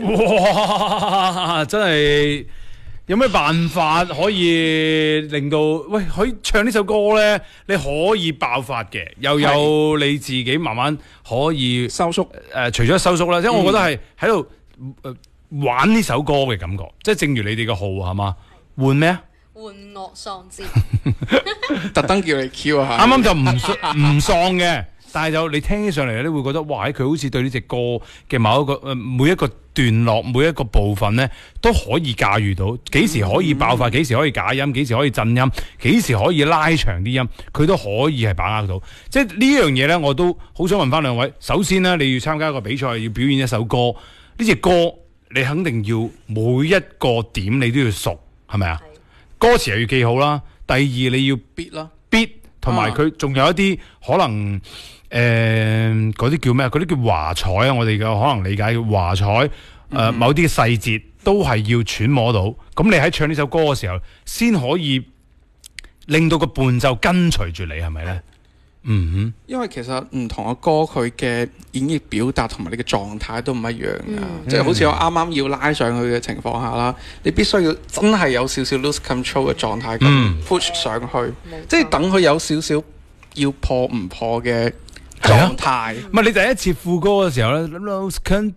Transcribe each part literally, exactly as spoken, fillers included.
哇！真係有咩辦法可以令到喂可以唱呢首歌咧？你可以爆發嘅，又有你自己慢慢可以收縮。誒、 呃，除咗收縮啦，即係我覺得係喺度誒玩呢首歌嘅感覺，即係正如你哋嘅號係嘛？換咩啊？ 玩樂喪志， 特登叫你 Q 啊！ 啱啱就唔唔喪嘅，但係就你聽起上嚟咧，會覺得哇！佢好似對呢隻歌嘅某一個誒、呃、每一個段落、每一個部分咧，都可以駕馭到。幾時可以爆發？幾時可以假音？幾時可以震音？幾時可以拉長啲音？佢都可以係把握到。即係呢樣嘢咧，我都好想問翻兩位。首先咧，你要參加一個比賽，要表演一首歌，呢隻歌你肯定要每一個點你都要熟，係咪啊？歌詞又要記好啦，第二你要 beat 啦 beat 同埋佢仲有一啲可能誒嗰啲叫咩？嗰啲叫華彩啊！我哋嘅可能理解嘅華彩誒、呃嗯、某啲細節都係要揣摩到。咁你喺唱呢首歌嘅時候，先可以令到個伴奏跟隨住你，係咪咧？嗯哼， 因為其實唔同嘅歌佢嘅演繹表達同埋你嘅狀態都唔一樣㗎，嗯、即係好似我啱啱要拉上去嘅情況下啦，你必須要真係有少少 lose control 嘅狀態咁 push 上去，嗯、即係等佢有少少要破唔破嘅狀態。 唔係、啊、你第一次副歌嘅時候咧 lose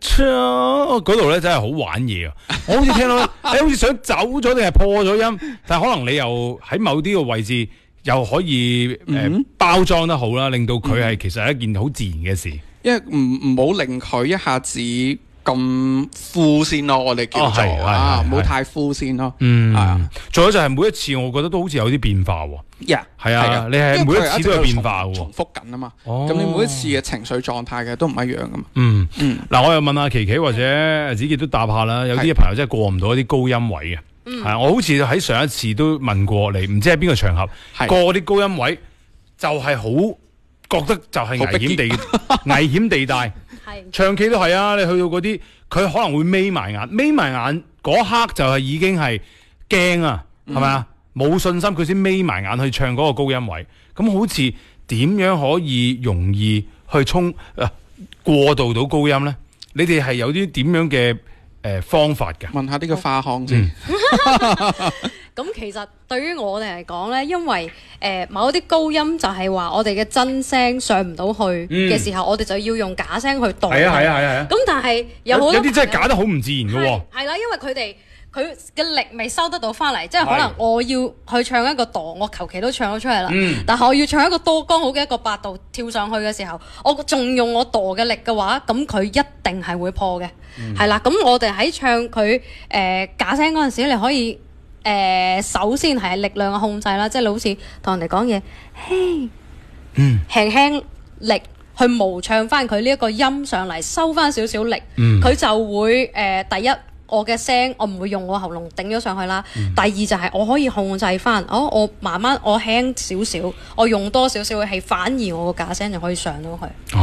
control 嗰度咧真係好玩嘢啊！我好似聽到你好似想走咗定係破咗音，但係可能你又喺某啲嘅位置。又可以誒、呃嗯、包裝得好啦，令到佢係其實係一件好自然嘅事。 因為唔唔好令佢一下子咁負先咯，我哋叫做、哦、啊，唔好太負先咯。 嗯， 啊， 仲有就係每一次，我覺得都好似有啲變化喎。 呀， 係啊，你係每一次都有變化喎， 重複緊啊嘛。咁、哦、你每一次嘅情緒狀態嘅都唔一樣噶嘛。 嗯嗯，嗱、嗯，我又問下琪琪或者子傑都答下啦。有啲朋友真係過唔到一啲高音位嘅。係啊、嗯，我好似喺上一次都問過你，唔知喺邊個場合是過啲高音位，就係好覺得就係危險地危險地帶。係唱 K 都係啊，你去到嗰啲，佢可能會眯埋眼，眯埋眼嗰刻就係已經係驚啊，係咪啊？冇信心，佢先眯埋眼去唱嗰個高音位。咁好似點樣可以容易去衝誒、呃、過渡到高音咧？你哋係有啲點樣嘅？誒、呃、方法㗎， 問下呢個花腔先。 咁、嗯、其實對於我哋嚟講咧，因為誒、呃、某啲高音就係話我哋嘅真聲上唔到去嘅時候，嗯、我哋就要用假聲去代。係啊係啊係啊。咁但係有好多有啲真係假得好唔自然嘅喎。 係啦，因為佢哋佢嘅力未收得到翻嚟，即係可能我要去唱一個哆，我求其都唱咗出嚟啦。嗯、但係我要唱一個哆，剛好嘅一個八度跳上去嘅時候，我仲用我哆嘅力嘅話，咁佢一定係會破嘅。係啦，咁、嗯、我哋喺唱佢誒、呃、假聲嗰陣時，你可以誒、呃、首先係力量嘅控制啦，即係你好似同人哋講嘢，嘿，嗯，輕輕力去模唱翻佢呢一個音上嚟，收翻少少力，佢、嗯、就會誒、呃、第一我嘅聲我唔會用我喉嚨頂咗上去啦，嗯、第二就係我可以控制翻，哦我慢慢我輕少少，我用多少少嘅氣，反而我個假聲就可以上到去。